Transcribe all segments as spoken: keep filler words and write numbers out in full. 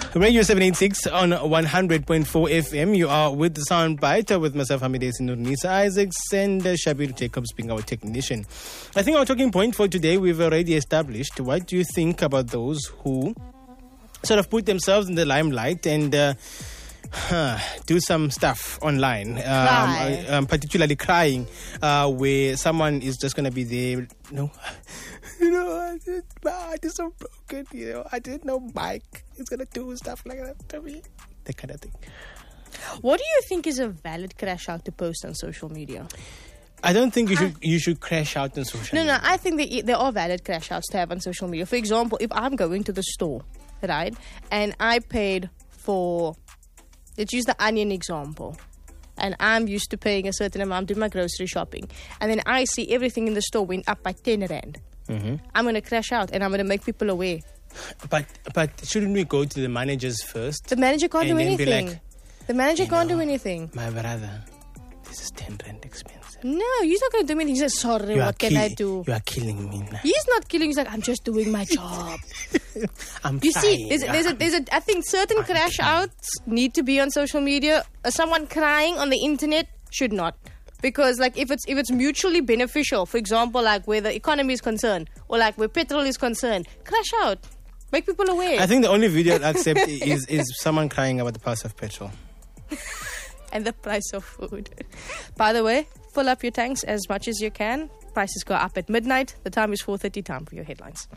Radio seven eighty-six on one hundred point four F M. You are with the Soundbite with myself, Hamide Nisa Isaacs, and uh, Shabir Jacobs being our technician. I think our talking point for today we've already established. What do you think about those who sort of put themselves in the limelight and uh, huh, do some stuff online, um, Cry. um, particularly crying, uh, where someone is just going to be there, you know, you know, I did, my heart is so broken, you know, I didn't know Mike is going to do stuff like that to me, that kind of thing. What do you think is a valid crash out to post on social media? I don't think you should you should crash out on social No, media. no, I think that there are valid crash outs to have on social media. For example, if I'm going to the store, right, and I paid for, let's use the onion example, and I'm used to paying a certain amount, doing my grocery shopping, and then I see everything in the store went up by ten rand. Mm-hmm. I'm going to crash out and I'm going to make people aware. But but shouldn't we go to the managers first? The manager can't And do then be anything. like, the manager you can't know, do anything. My brother, this is ten rand expensive. No, he's not going to do anything. He says, sorry, You are what can kill- I do? You are killing me now. He's not killing. He's like, I'm just doing my job. I'm You see, fine. there's, there's a, there's a, I think certain crash outs need to be on social media. Uh, someone crying on the internet should not. Because like if it's if it's mutually beneficial, for example, like where the economy is concerned or like where petrol is concerned, crash out. Make people aware. I think the only video I'll accept is, is someone crying about the price of petrol. And the price of food. By the way, fill up your tanks as much as you can. Prices go up at midnight. The time is four thirty. Time for your headlines.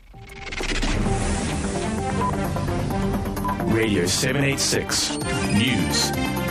Radio seven eighty-six News.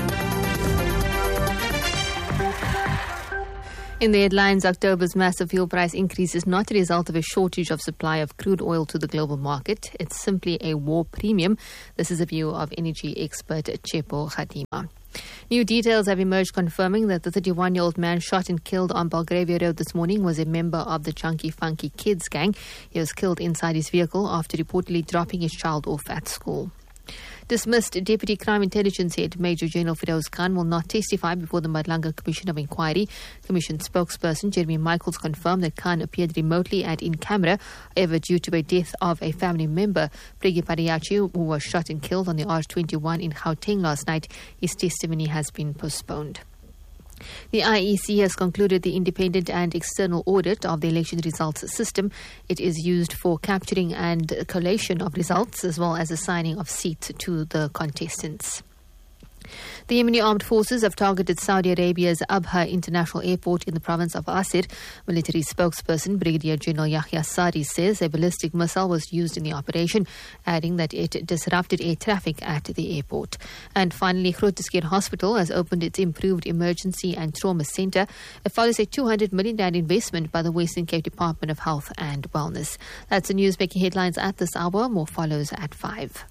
In the headlines, October's massive fuel price increase is not a result of a shortage of supply of crude oil to the global market. It's simply a war premium. This is a view of energy expert Chepo Khatima. New details have emerged confirming that the thirty-one-year-old man shot and killed on Belgravia Road this morning was a member of the Chunky Funky Kids gang. He was killed inside his vehicle after reportedly dropping his child off at school. Dismissed Deputy Crime Intelligence Head Major General Firoz Khan will not testify before the Madlanga Commission of Inquiry. Commission spokesperson Jeremy Michaels confirmed that Khan appeared remotely and in camera. However, due to a death of a family member, Pregi Pariachi, who was shot and killed on the R twenty-one in Gauteng last night, his testimony has been postponed. The I E C has concluded the independent and external audit of the election results system. It is used for capturing and collation of results as well as assigning of seats to the contestants. The Yemeni armed forces have targeted Saudi Arabia's Abha International Airport in the province of Asir. Military spokesperson Brigadier General Yahya Sari says a ballistic missile was used in the operation, adding that it disrupted air traffic at the airport. And finally, Grootersdorp Hospital has opened its improved emergency and trauma centre. It follows a two hundred million rand investment by the Western Cape Department of Health and Wellness. That's the news making headlines at this hour. More follows at five.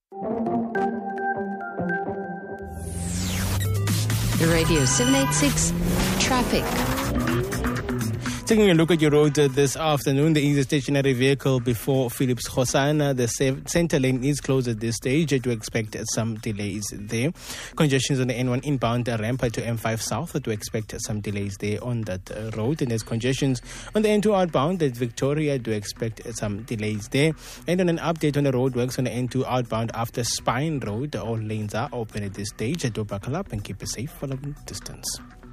Radio seven eighty-six Traffic. Taking a look at your road uh, this afternoon, there is a stationary vehicle before Phillips Khosana. The center lane is closed at this stage. I do expect some delays there. Congestions on the N one inbound uh, ramp to M five south. I do expect some delays there on that uh, road. And there's congestions on the N two outbound at Victoria. I do expect some delays there. And on an update on the roadworks on the N two outbound after Spine Road, all lanes are open at this stage. I do buckle up and keep a safe following distance.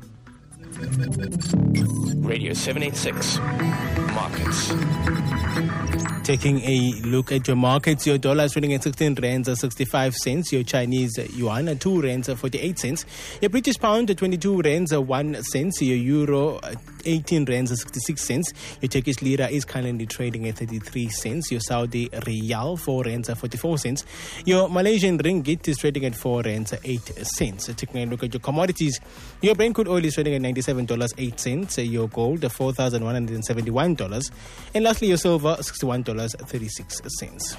Radio seven eighty-six Markets. Taking a look at your markets, your dollar is trading at sixteen rands and sixty-five cents. Your Chinese yuan at two rands and forty-eight cents. Your British pound at twenty-two rands and one cent. Your euro at eighteen rands and sixty-six cents. Your Turkish lira is currently trading at thirty-three cents. Your Saudi riyal four rands and forty-four cents. Your Malaysian ringgit is trading at four rands and eight cents. Taking a look at your commodities, your Brent crude oil is trading at ninety-seven dollars and eight cents. Your gold at four thousand one hundred seventy-one dollars. And lastly, your silver sixty-one dollars and thirty-six cents.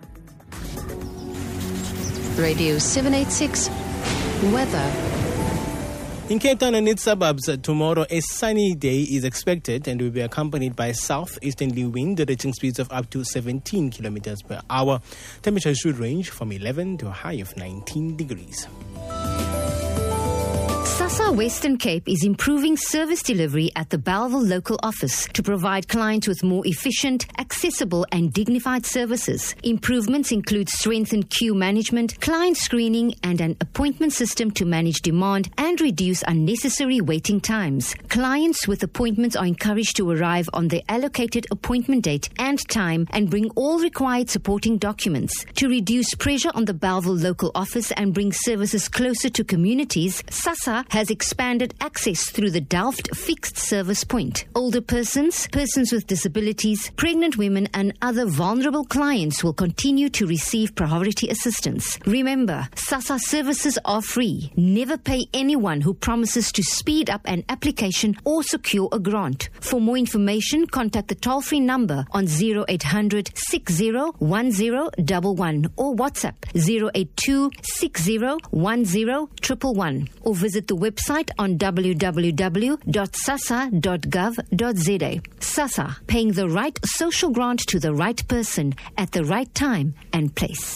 Radio seven eighty-six Weather. In Cape Town and its suburbs, uh, tomorrow a sunny day is expected and will be accompanied by southeasterly wind reaching speeds of up to seventeen kilometers per hour. Temperature should range from eleven to a high of nineteen degrees. SASSA Western Cape is improving service delivery at the Bellville local office to provide clients with more efficient, accessible and dignified services. Improvements include strengthened queue management, client screening and an appointment system to manage demand and reduce unnecessary waiting times. Clients with appointments are encouraged to arrive on their allocated appointment date and time and bring all required supporting documents. To reduce pressure on the Bellville local office and bring services closer to communities, SASSA has expanded access through the Delft Fixed Service Point. Older persons, persons with disabilities, pregnant women and other vulnerable clients will continue to receive priority assistance. Remember, SASSA services are free. Never pay anyone who promises to speed up an application or secure a grant. For more information, contact the toll-free number on zero eight hundred, six zero one zero one one or WhatsApp zero eight two, six zero one zero one one one or visit the website on w w w dot sassa dot gov dot z a. SASSA, paying the right social grant to the right person at the right time and place.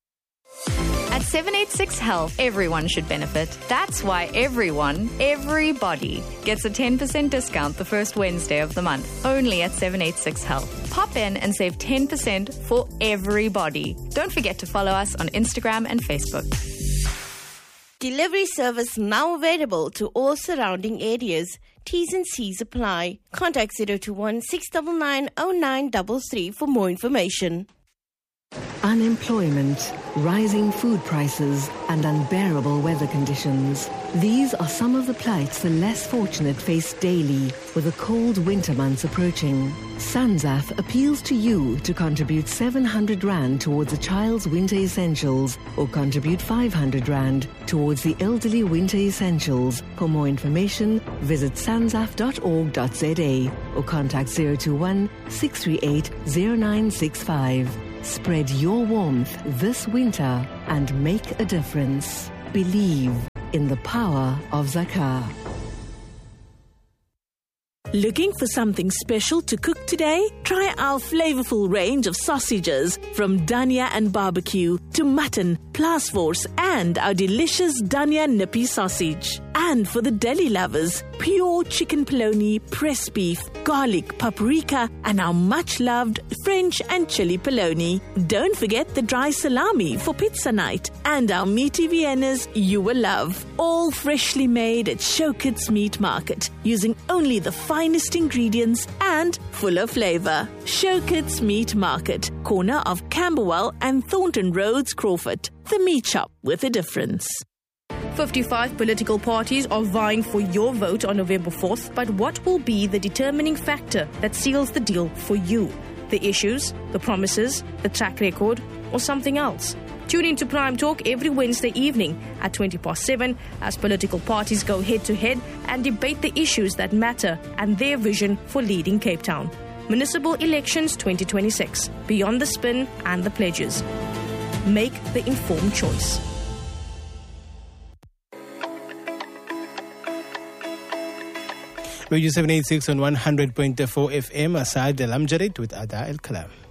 At seven eighty-six Health, everyone should benefit. That's why everyone, everybody, gets a ten percent discount the first Wednesday of the month, only at seven eighty-six Health. Pop in and save ten percent for everybody. Don't forget to follow us on Instagram and Facebook. Delivery service now available to all surrounding areas. T's and C's apply. Contact zero two one, six nine nine, zero nine three three for more information. Unemployment, rising food prices and unbearable weather conditions. These are some of the plights the less fortunate face daily with the cold winter months approaching. SANZAF appeals to you to contribute seven hundred rand towards a child's winter essentials or contribute five hundred rand towards the elderly winter essentials. For more information, visit sanzaf dot org dot z a or contact zero two one, six three eight, zero nine six five. Spread your warmth this winter and make a difference. Believe in the power of Zakar. Looking for something special to cook today? Try our flavorful range of sausages from Dania and Barbecue to mutton, Plasforce and our delicious Dania Nippy sausage. And for the deli lovers, pure chicken polony, pressed beef, garlic, paprika and our much-loved French and chili polony. Don't forget the dry salami for pizza night and our meaty Viennas you will love. All freshly made at Showkits Meat Market using only the finest ingredients and full of flavor. Showkits Meat Market, corner of Camberwell and Thornton Roads, Crawford. The meat shop with a difference. fifty-five political parties are vying for your vote on November fourth, but what will be the determining factor that seals the deal for you? The issues, the promises, the track record, or something else? Tune in to Prime Talk every Wednesday evening at twenty past seven as political parties go head-to-head and debate the issues that matter and their vision for leading Cape Town. Municipal Elections twenty twenty-six, beyond the spin and the pledges. Make the informed choice. Radio seven eighty-six on one hundred point four F M, Asad Al Amjarid with Ada El Kalam.